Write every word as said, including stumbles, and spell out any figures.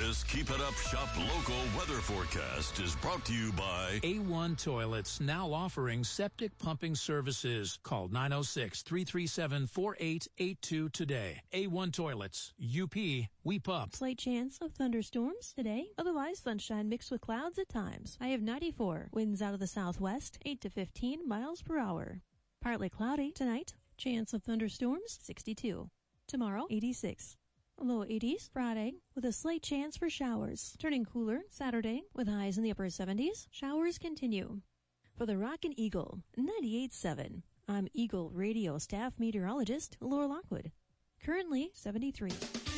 This Keep It Up Shop Local weather forecast is brought to you by A one Toilets, now offering septic pumping services. Call nine oh six, three three seven, four eight eight two today. A one Toilets. U P, we pump. Slight chance of thunderstorms today. Otherwise, sunshine mixed with clouds at times. High of ninety-four. Winds out of the southwest, eight to fifteen miles per hour. Partly cloudy tonight. Chance of thunderstorms, sixty-two. Tomorrow, eighty-six. Low eighties Friday with a slight chance for showers. Turning cooler Saturday with highs in the upper seventies. Showers continue. For the Rockin' Eagle ninety-eight point seven, I'm Eagle Radio staff meteorologist Laura Lockwood. Currently seventy-three.